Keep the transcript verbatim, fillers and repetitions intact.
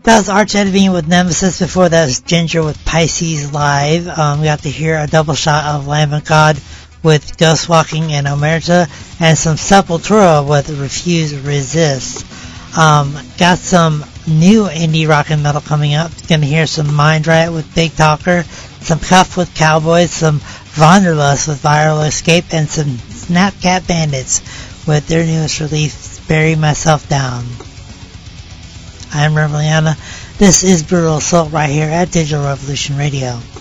That was Arch Enemy with Nemesis. Before that was Ginger with Pisces Live. Um, we got to hear a double shot of Lamb of God with Ghost Walking and Omerta, and some Sepultura with Refuse Resist. Um, got some new indie rock and metal coming up. Gonna hear some Mind Riot with Big Talker, some Cuff with Cowboys, some Wanderlust with Viral Escape, and some Snapcat Bandits with their newest release, Bury Myself Down. I'm Reveliana. This is Brutal Assault right here at Digital Revolution Radio.